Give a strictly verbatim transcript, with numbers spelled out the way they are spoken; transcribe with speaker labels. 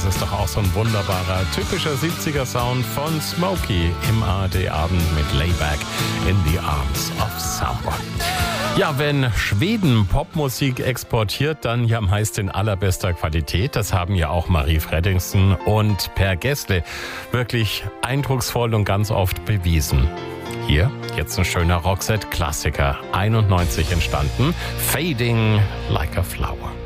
Speaker 1: das ist doch auch so ein wunderbarer, typischer siebziger-Sound von Smokey im A R D-Abend mit Layback in the Arms of Someone. Ja, wenn Schweden Popmusik exportiert, dann ja meist in allerbester Qualität. Das haben ja auch Marie Fredriksen und Per Gessle wirklich eindrucksvoll und ganz oft bewiesen. Hier jetzt ein schöner Roxette-Klassiker, einundneunzig entstanden, Fading Like a Flower.